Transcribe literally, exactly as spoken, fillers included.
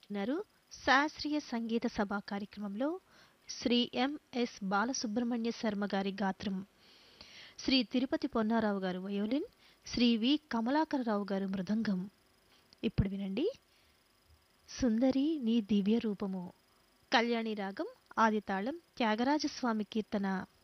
విన్నారు శాస్త్రీయ సంగీత సభా కార్యక్రమంలో శ్రీ ఎంఎస్ బాలసుబ్రహ్మణ్య శర్మ గారి గాత్రం, శ్రీ తిరుపతి పొన్నారావు గారు వయోలిన్, శ్రీ వి కమలాకరరావు గారు మృదంగం. ఇప్పుడు వినండి సుందరి నీ దివ్య రూపము, కళ్యాణి రాగం, ఆదితాళం, త్యాగరాజస్వామి కీర్తన.